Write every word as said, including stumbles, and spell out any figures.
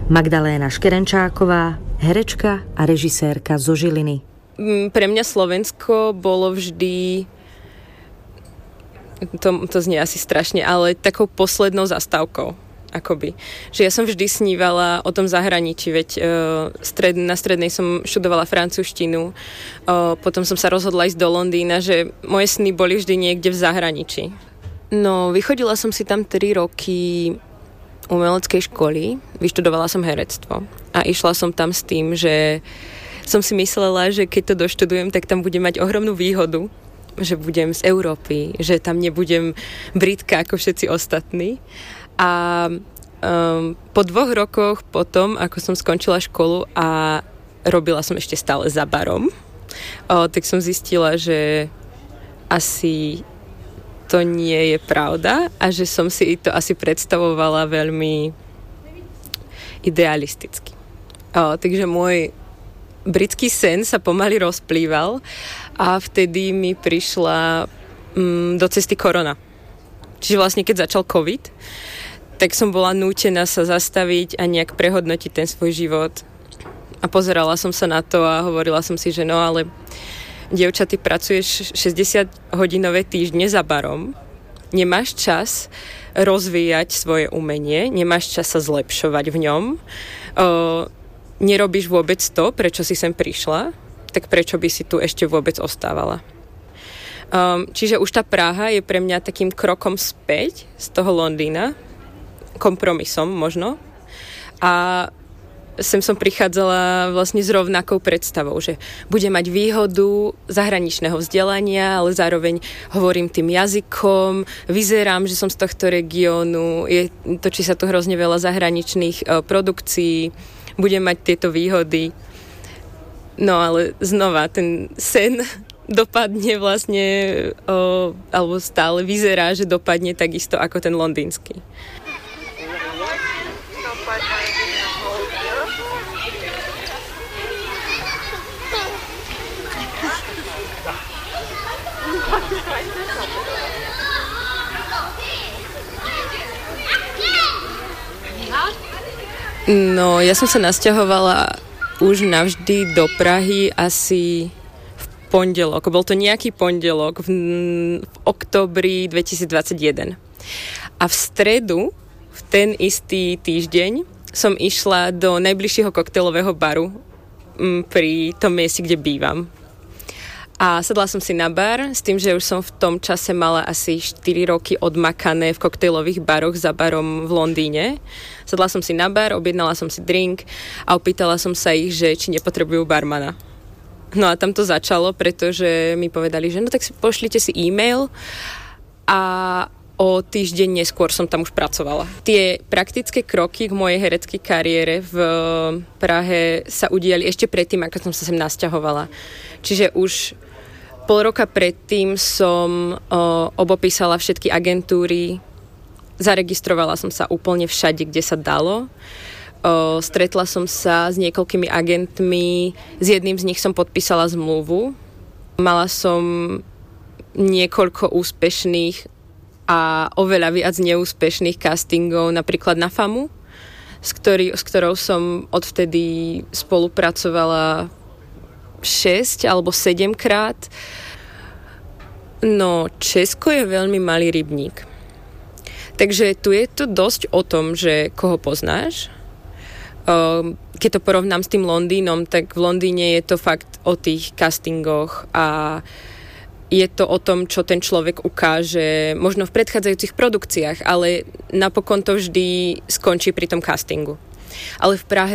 Magdaléna Škerenčáková, herečka a režisérka zo Žiliny. Pre mňa Slovensko bolo vždy, to, to znie asi strašne, ale takou poslednou zastávkou. Akoby. Že ja som vždy snívala o tom zahraničí, veď uh, stred, na strednej som študovala francúzštinu, uh, potom som sa rozhodla ísť do Londýna, že moje sny boli vždy niekde v zahraničí. No, vychodila som si tam tri roky umeleckej školy, vyštudovala som herectvo a išla som tam s tým, že som si myslela, že keď to doštudujem, tak tam budem mať ohromnú výhodu, že budem z Európy, že tam nebudem Britka ako všetci ostatní. A um, po dvoch rokoch potom, ako som skončila školu a robila som ešte stále za barom, o, tak som zistila, že asi to nie je pravda a že som si to asi predstavovala veľmi idealisticky. O, takže môj britský sen sa pomaly rozplýval a vtedy mi prišla um, do cesty korona. Čiže vlastne keď začal COVID, tak som bola nútená sa zastaviť a nejak prehodnotiť ten svoj život. A pozerala som sa na to a hovorila som si, že no ale dievča, ty pracuješ šesťdesiathodinové týždne za barom, nemáš čas rozvíjať svoje umenie, nemáš čas sa zlepšovať v ňom, o, nerobíš vôbec to, prečo si sem prišla, tak prečo by si tu ešte vôbec ostávala. Um, čiže už tá Praha je pre mňa takým krokom späť z toho Londýna, kompromisom možno. A sem som prichádzala vlastne s rovnakou predstavou, že budem mať výhodu zahraničného vzdelania, ale zároveň hovorím tým jazykom, vyzerám, že som z tohto regiónu, je, točí sa tu hrozne veľa zahraničných uh, produkcií, budem mať tieto výhody. No ale znova, ten sen dopadne vlastne, o, alebo stále vyzerá, že dopadne takisto ako ten londýnsky. No, ja som sa nasťahovala už navždy do Prahy asi v pondelok. Bol to nejaký pondelok v, v októbri dvetisícdvadsaťjeden. A v stredu, v ten istý týždeň, som išla do najbližšieho koktejlového baru m, pri tom mieste, kde bývam. A sadla som si na bar s tým, že už som v tom čase mala asi štyri roky odmakané v koktejlových baroch za barom v Londýne. Sadla som si na bar, objednala som si drink a opýtala som sa ich, že či nepotrebujú barmana. No a tam to začalo, pretože mi povedali, že no tak si pošlite si e-mail a o týždeň neskôr som tam už pracovala. Tie praktické kroky k mojej hereckej kariére v Prahe sa udiali ešte predtým, ako som sa sem nasťahovala. Čiže už pol roka predtým som o, obopísala všetky agentúry, zaregistrovala som sa úplne všade, kde sa dalo. O, stretla som sa s niekoľkými agentmi, s jedným z nich som podpísala zmluvu. Mala som niekoľko úspešných a oveľa viac neúspešných castingov, napríklad na Famu, s, ktorý, s ktorou som odvtedy spolupracovala šesť alebo sedem krát. No, Česko je veľmi malý rybník. Takže tu je to dosť o tom, že koho poznáš. Keď to porovnám s tým Londýnom, tak v Londýne je to fakt o tých castingoch a je to o tom, čo ten človek ukáže možno v predchádzajúcich produkciách, ale napokon to vždy skončí pri tom castingu. Ale v Prahe